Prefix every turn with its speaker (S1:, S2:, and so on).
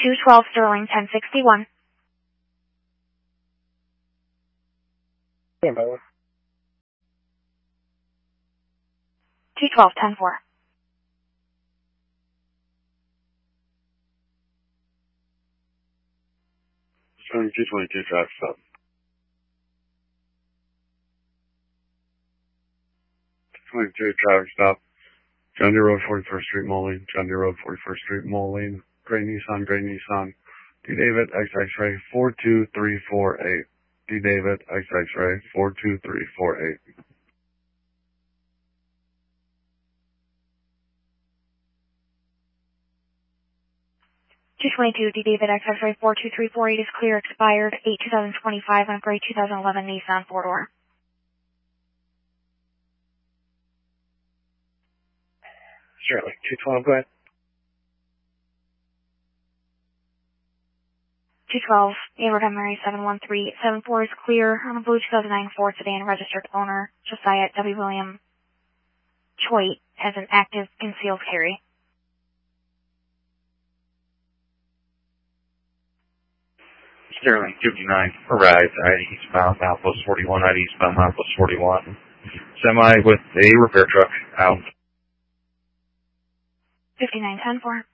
S1: 212 Sterling 1061.
S2: Stand by one.
S1: 212 104.
S2: Sterling 222, traffic stop. 222, traffic stop. John Deere Road, 41st Street, Moline. John Deere Road, 41st Street, Moline. Gray Nissan, Gray Nissan. D. David, X-Ray, 42348. D. David, X-Ray, 42348.
S1: 222 D. David X-Ray 42348 is clear, expired 8/2025 on a gray 2011 Nissan 4-door.
S2: Sterling 212, go ahead.
S1: 212 Airport Emery 71374 is clear on a blue 2009 Ford sedan, registered owner Josiah W. William Choi has an active concealed carry.
S3: Sterling 59, arrived at eastbound Southwest 41 at eastbound Southwest 41. Semi with a repair truck out.
S1: 5910 for.